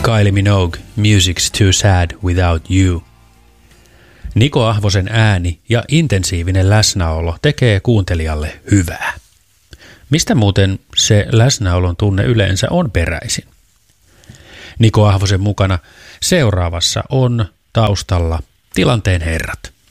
Kylie Minogue, Music's Too Sad Without You. Niko Ahvosen ääni ja intensiivinen läsnäolo tekee kuuntelijalle hyvää. Mistä muuten se läsnäolon tunne yleensä on peräisin? Niko Ahvosen mukana seuraavassa on taustalla Tilanteen herrat.